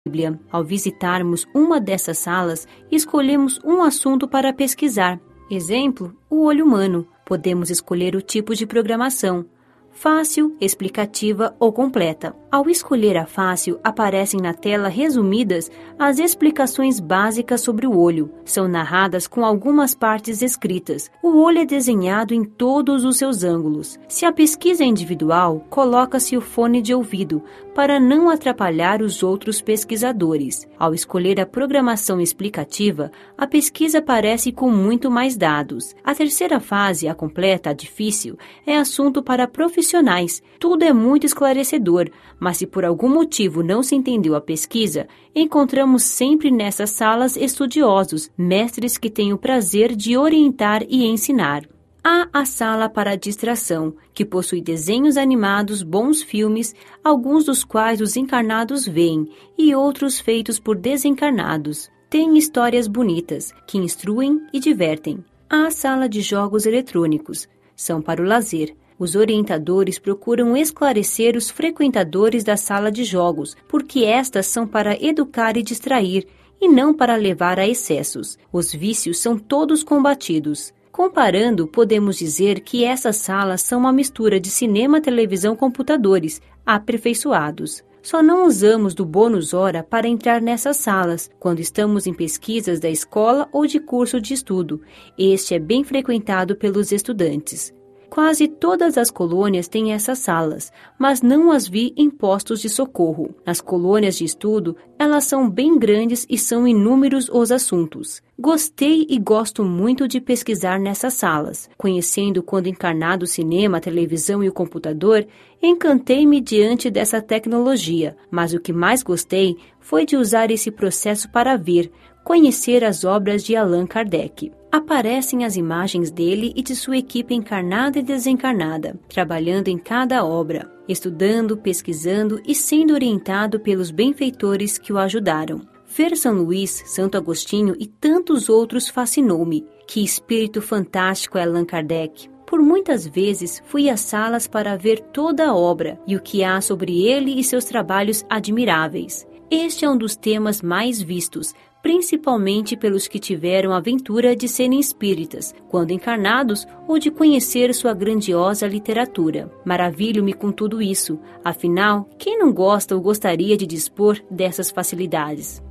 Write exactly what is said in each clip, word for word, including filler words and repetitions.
Bíblia. Ao visitarmos uma dessas salas, escolhemos um assunto para pesquisar. Exemplo, o olho humano. Podemos escolher o tipo de programação: fácil, explicativa ou completa. Ao escolher a fácil, aparecem na tela resumidas as explicações básicas sobre o olho. São narradas com algumas partes escritas. O olho é desenhado em todos os seus ângulos. Se a pesquisa é individual, coloca-se o fone de ouvido para não atrapalhar os outros pesquisadores. Ao escolher a programação explicativa, a pesquisa aparece com muito mais dados. A terceira fase, a completa, a difícil, é assunto para profissionais. Tudo é muito esclarecedor, mas se por algum motivo não se entendeu a pesquisa, encontramos sempre nessas salas estudiosos, mestres que têm o prazer de orientar e ensinar. Há a sala para distração, que possui desenhos animados, bons filmes, alguns dos quais os encarnados veem, e outros feitos por desencarnados. Tem histórias bonitas, que instruem e divertem. Há a sala de jogos eletrônicos. São para o lazer. Os orientadores procuram esclarecer os frequentadores da sala de jogos, porque estas são para educar e distrair, e não para levar a excessos. Os vícios são todos combatidos. Comparando, podemos dizer que essas salas são uma mistura de cinema, televisão, computadores, aperfeiçoados. Só não usamos do bônus hora para entrar nessas salas, quando estamos em pesquisas da escola ou de curso de estudo. Este é bem frequentado pelos estudantes. Quase todas as colônias têm essas salas, mas não as vi em postos de socorro. Nas colônias de estudo, elas são bem grandes e são inúmeros os assuntos. Gostei e gosto muito de pesquisar nessas salas. Conhecendo quando encarnado o cinema, a televisão e o computador, encantei-me diante dessa tecnologia, mas o que mais gostei foi de usar esse processo para ver, conhecer as obras de Allan Kardec. Aparecem as imagens dele e de sua equipe encarnada e desencarnada, trabalhando em cada obra, estudando, pesquisando e sendo orientado pelos benfeitores que o ajudaram. Ver São Luís, Santo Agostinho e tantos outros fascinou-me. Que espírito fantástico é Allan Kardec! Por muitas vezes fui às salas para ver toda a obra e o que há sobre ele e seus trabalhos admiráveis. Este é um dos temas mais vistos, principalmente pelos que tiveram a aventura de serem espíritas, quando encarnados, ou de conhecer sua grandiosa literatura. Maravilho-me com tudo isso, afinal, quem não gosta ou gostaria de dispor dessas facilidades?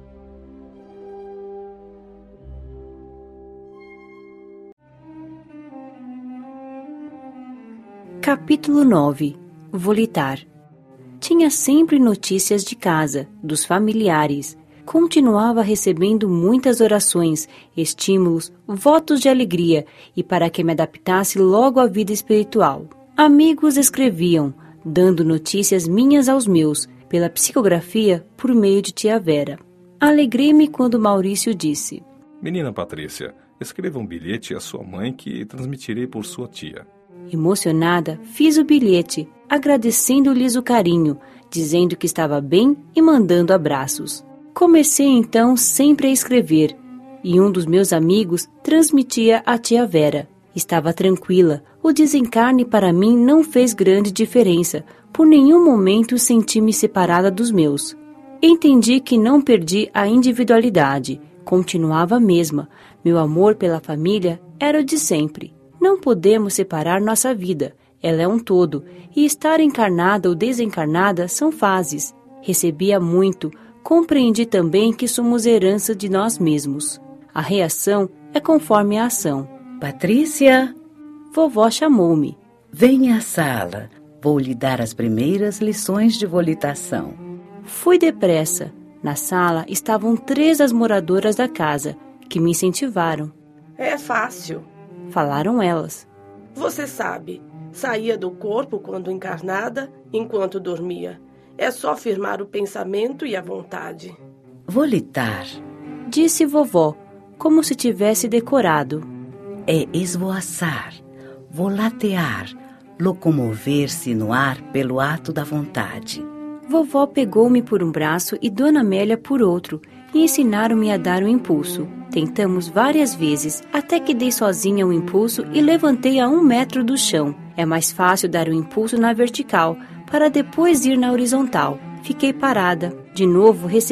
Capítulo nove. Volitar. Tinha sempre notícias de casa, dos familiares. Continuava recebendo muitas orações, estímulos, votos de alegria e para que me adaptasse logo à vida espiritual. Amigos escreviam, dando notícias minhas aos meus, pela psicografia por meio de tia Vera. Alegrei-me quando Maurício disse: Menina Patrícia, escreva um bilhete à sua mãe que transmitirei por sua tia. Emocionada, fiz o bilhete, agradecendo-lhes o carinho, dizendo que estava bem e mandando abraços. Comecei então sempre a escrever, e um dos meus amigos transmitia à tia Vera. Estava tranquila, o desencarne para mim não fez grande diferença, por nenhum momento senti-me separada dos meus. Entendi que não perdi a individualidade, continuava a mesma, meu amor pela família era o de sempre. Não podemos separar nossa vida, ela é um todo, e estar encarnada ou desencarnada são fases. Recebia muito, compreendi também que somos herança de nós mesmos. A reação é conforme a ação. Patrícia! Vovó chamou-me. Venha à sala. Vou lhe dar as primeiras lições de volitação. Fui depressa. Na sala estavam três das moradoras da casa, que me incentivaram. É fácil, falaram elas. Você sabe, saía do corpo quando encarnada, enquanto dormia. É só firmar o pensamento e a vontade. Volitar, disse vovó, como se tivesse decorado. É esvoaçar, volatear, locomover-se no ar pelo ato da vontade. Vovó pegou-me por um braço e Dona Amélia por outro e ensinaram-me a dar um impulso. Tentamos várias vezes, até que dei sozinha um impulso e levantei a um metro do chão. É mais fácil dar um impulso na vertical, para depois ir na horizontal. Fiquei parada. De novo, recebi